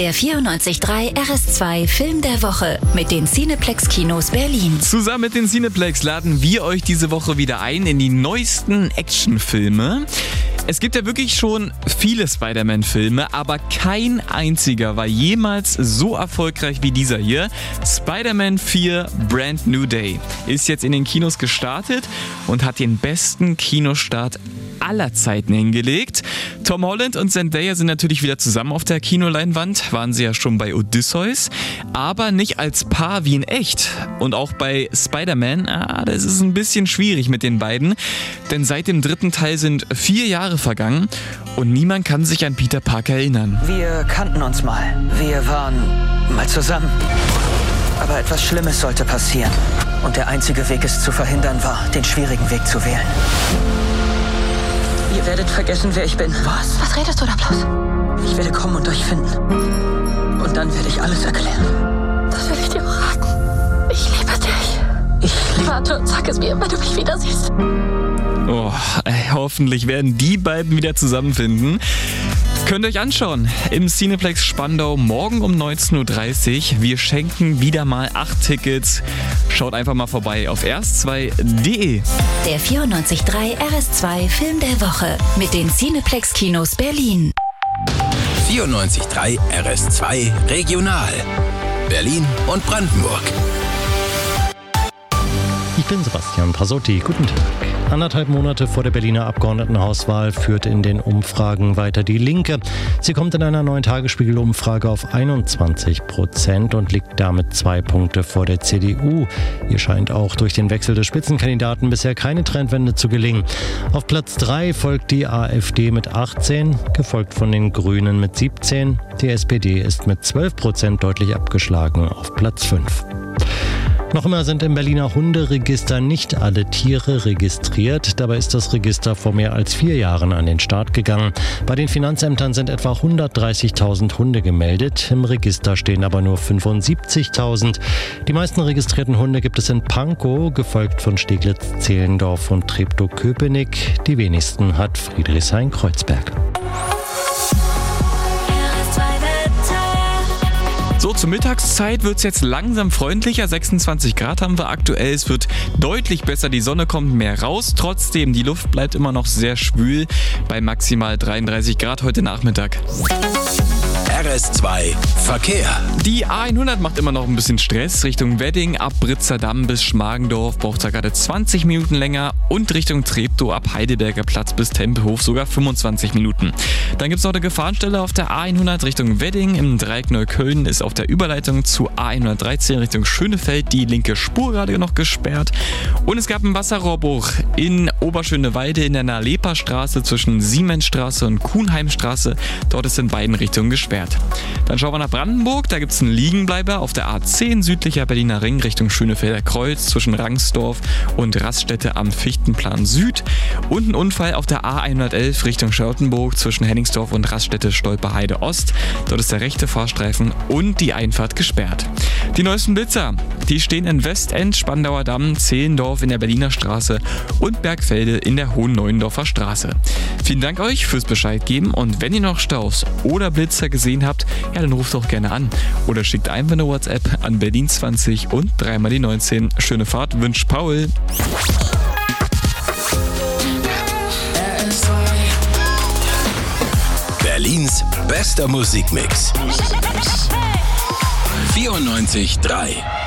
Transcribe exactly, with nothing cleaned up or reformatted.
Der vierundneunzig Komma drei R S zwei Film der Woche mit den Cineplex Kinos Berlin. Zusammen mit den Cineplex laden wir euch diese Woche wieder ein in die neuesten Actionfilme. Es gibt ja wirklich schon viele Spider-Man-Filme, aber kein einziger war jemals so erfolgreich wie dieser hier. Spider-Man vier Brand New Day ist jetzt in den Kinos gestartet und hat den besten Kinostart aller Zeiten hingelegt. Tom Holland und Zendaya sind natürlich wieder zusammen auf der Kinoleinwand, waren sie ja schon bei Odysseus, aber nicht als Paar wie in echt. Und auch bei Spider-Man, ah, das ist ein bisschen schwierig mit den beiden, denn seit dem dritten Teil sind vier Jahre vergangen und niemand kann sich an Peter Parker erinnern. Wir kannten uns mal. Wir waren mal zusammen. Aber etwas Schlimmes sollte passieren. Und der einzige Weg, es zu verhindern, war, den schwierigen Weg zu wählen. Ihr werdet vergessen, wer ich bin. Was? Was redest du da bloß? Ich werde kommen und euch finden. Und dann werde ich alles erklären. Das will ich dir auch raten. Ich liebe dich. Ich liebe... Warte und sag es mir, wenn du mich wieder siehst. Oh, ey, hoffentlich werden die beiden wieder zusammenfinden. Könnt ihr euch anschauen im Cineplex Spandau morgen um neunzehn Uhr dreißig. Wir schenken wieder mal acht Tickets. Schaut einfach mal vorbei auf r s zwei punkt d e. Der vierundneunzig Komma drei R S zwei Film der Woche mit den Cineplex Kinos Berlin. vierundneunzig Komma drei R S zwei Regional. Berlin und Brandenburg. Ich bin Sebastian Pasotti. Guten Tag. Anderthalb Monate vor der Berliner Abgeordnetenhauswahl führt in den Umfragen weiter die Linke. Sie kommt in einer neuen Tagesspiegel-Umfrage auf einundzwanzig Prozent und liegt damit zwei Punkte vor der C D U. Ihr scheint auch durch den Wechsel des Spitzenkandidaten bisher keine Trendwende zu gelingen. Auf Platz drei folgt die AfD mit achtzehn, gefolgt von den Grünen mit siebzehn. Die S P D ist mit zwölf Prozent deutlich abgeschlagen auf Platz fünf. Noch immer sind im Berliner Hunderegister nicht alle Tiere registriert. Dabei ist das Register vor mehr als vier Jahren an den Start gegangen. Bei den Finanzämtern sind etwa hundertdreißigtausend Hunde gemeldet. Im Register stehen aber nur fünfundsiebzigtausend. Die meisten registrierten Hunde gibt es in Pankow, gefolgt von Steglitz-Zehlendorf und Treptow-Köpenick. Die wenigsten hat Friedrichshain-Kreuzberg. So, zur Mittagszeit wird es jetzt langsam freundlicher. sechsundzwanzig Grad haben wir aktuell. Es wird deutlich besser. Die Sonne kommt mehr raus. Trotzdem, die Luft bleibt immer noch sehr schwül bei maximal dreiunddreißig Grad heute Nachmittag. R S zwei Verkehr. Die A hundert macht immer noch ein bisschen Stress. Richtung Wedding ab Britzerdamm bis Schmargendorf braucht es gerade zwanzig Minuten länger und Richtung Treptow ab Heidelberger Platz bis Tempelhof sogar fünfundzwanzig Minuten. Dann gibt es noch eine Gefahrenstelle auf der A hundert Richtung Wedding. Im Dreieck Neukölln ist auf der Überleitung zu A hundertdreizehn Richtung Schönefeld die linke Spur gerade noch gesperrt. Und es gab einen Wasserrohrbruch in Oberschöneweide in der Nalepa-Straße zwischen Siemensstraße und Kuhnheimstraße. Dort ist in beiden Richtungen gesperrt. Dann schauen wir nach Brandenburg, da gibt es einen Liegenbleiber auf der A zehn südlicher Berliner Ring Richtung Schönefelder Kreuz zwischen Rangsdorf und Raststätte am Fichtenplan Süd und ein Unfall auf der A hundertelf Richtung Charlottenburg zwischen Henningsdorf und Raststätte Stolperheide Ost. Dort ist der rechte Fahrstreifen und die Einfahrt gesperrt. Die neuesten Blitzer, die stehen in Westend, Spandauer Damm, Zehlendorf in der Berliner Straße und Bergfelde in der Hohen Neuendorfer Straße. Vielen Dank euch fürs Bescheid geben und wenn ihr noch Staus oder Blitzer gesehen habt, ja, dann ruft doch gerne an oder schickt einfach eine WhatsApp an Berlin zwanzig und dreimal die neunzehn. Schöne Fahrt wünscht Paul. Berlins bester Musikmix. vierundneunzig Komma drei